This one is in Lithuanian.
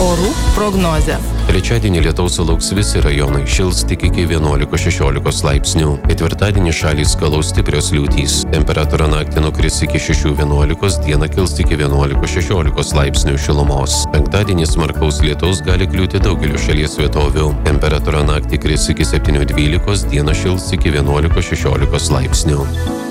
Orų prognozė. Trečiadienį lietaus sulauks visi rajonai, šils tik iki 11–16 laipsnių. Ketvirtadienį šalį skalaus stiprios liūtys. Temperatūra naktį nukris iki 6–11, dieną kils iki 11–16 laipsnių šilumos. Penktadienį smarkaus lietaus gali kliūti daugeliu šalies vietovių. Temperatūra naktį kris iki 7–12, dieną šils iki 11–16 laipsnių.